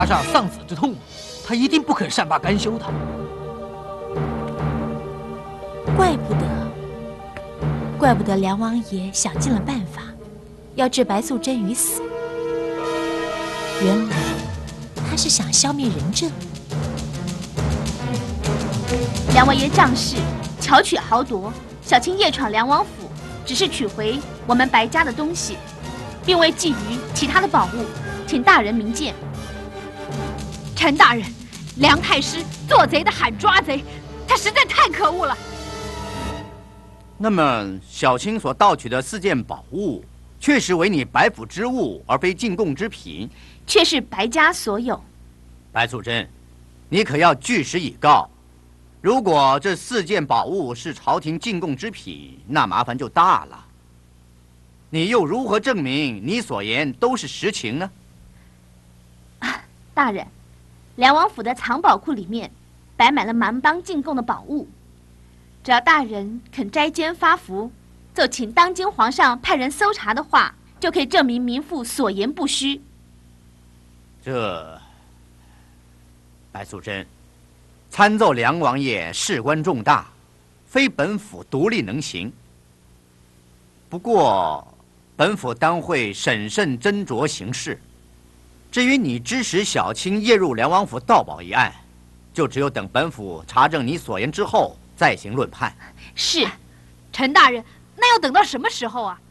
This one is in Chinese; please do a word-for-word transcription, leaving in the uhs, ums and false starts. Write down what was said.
上丧子之痛，他一定不肯善罢甘休的。 怪不得，怪不得梁王爷想尽了办法，要置白素贞于死。原来他是想消灭仁政。 梁王爷仗势，巧取豪夺，小卿夜闯梁王府，只是取回我们白家的东西，并未觊觎其他的宝物，请大人明鉴。 陈大人，梁太师做贼的喊抓贼，他实在太可恶了。 那么，小卿所盗取的四件宝物，确实为你白府之物，而非进贡之品， 却是白家所有。 白素贞，你可要据实以告。如果这四件宝物是朝廷进贡之品，那麻烦就大了。你又如何证明你所言都是实情呢？ 啊，大人，梁王府的藏宝库里面摆满了蛮邦进贡的宝物。只要大人肯摘笺发符，奏请当今皇上派人搜查的话，就可以证明民妇所言不虚。 这，白素贞，参奏梁王爷事关重大，非本府独立能行。不过，本府当会审慎斟酌行事。至于你支使小卿夜入梁王府盗宝一案，就只有等本府查证你所言之后再行论判。 是， 陈大人，那要等到什么时候啊？